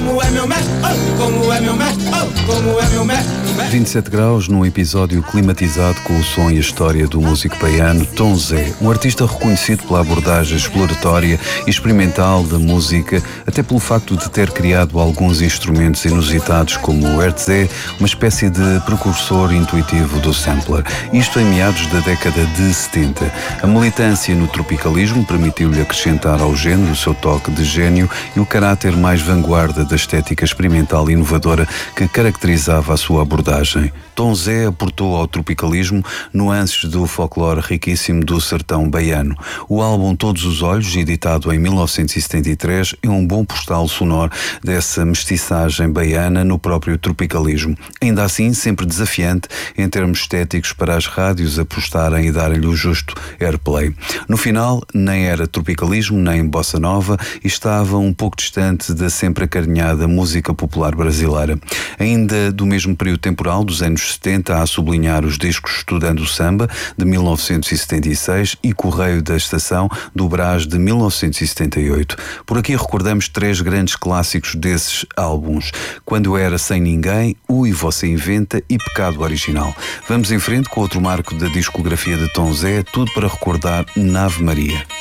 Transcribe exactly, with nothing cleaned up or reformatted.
como é meu mestre, oh, como é meu mestre, oh, como é meu mestre. vinte e sete graus num episódio climatizado com o som e a história do músico baiano Tom Zé, um artista reconhecido pela abordagem exploratória e experimental da música, até pelo facto de ter criado alguns instrumentos inusitados como o Hertzé, uma espécie de precursor intuitivo do sampler. Isto em meados da década de setenta. A militância no tropicalismo permitiu-lhe acrescentar ao género o seu toque de gênio e o caráter mais vanguarda da estética experimental e inovadora que caracterizava a sua abordagem. Tom Zé aportou ao tropicalismo nuances do folclore riquíssimo do sertão baiano. O álbum Todos os Olhos, editado em mil novecentos e setenta e três, é um bom postal sonoro dessa mestiçagem baiana no próprio tropicalismo. Ainda assim, sempre desafiante em termos estéticos para as rádios apostarem e darem-lhe o justo airplay. No final, nem era tropicalismo nem bossa nova e estava um pouco distante da sempre acarinhada música popular brasileira. Ainda do mesmo período temporal, dos anos setenta, a sublinhar os discos Estudando Samba, de mil novecentos e setenta e seis, e Correio da Estação, do Brás, de mil novecentos e setenta e oito. Por aqui recordamos três grandes clássicos desses álbuns: Quando Eu Era Sem Ninguém, Ui, Você Inventa e Pecado Original. Vamos em frente com outro marco da discografia de Tom Zé, tudo para recordar Ave Maria.